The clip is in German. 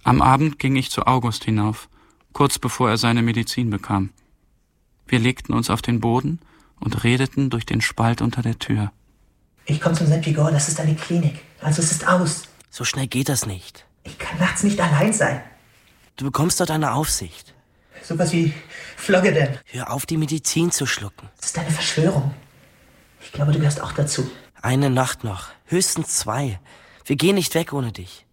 Am Abend ging ich zu August hinauf, kurz bevor er seine Medizin bekam. Wir legten uns auf den Boden und redeten durch den Spalt unter der Tür. Ich komme zum St. Vigor, das ist eine Klinik. Also es ist aus. So schnell geht das nicht. Ich kann nachts nicht allein sein. Du bekommst dort eine Aufsicht. Sowas wie Floggeden. Hör auf, die Medizin zu schlucken. Das ist eine Verschwörung. Ich glaube, du gehörst auch dazu. Eine Nacht noch, höchstens 2. Wir gehen nicht weg ohne dich.